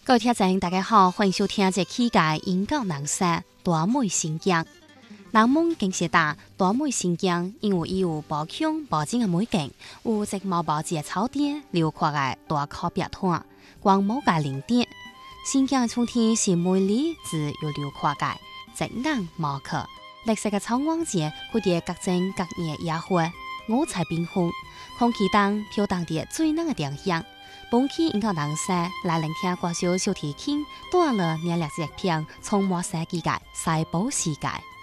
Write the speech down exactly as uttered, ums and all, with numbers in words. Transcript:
各位听众，大家好，欢迎收听这期嘅演讲南山大美新疆。南蒙景色大，大美新疆，因为伊有包腔包整嘅美景，有直毛包子嘅草甸，辽阔嘅大靠壁灘，光武嘅林甸。新疆嘅春天是美麗自又遼闊嘅，直硬毛克。綠色嘅草原節，佢哋各種各樣野花，五彩繽紛，空氣中飄蕩啲最濃嘅丁香。本期演講南山來聆聽歌手小提琴，帶來熱烈熱片，充滿世紀嘅西部世界。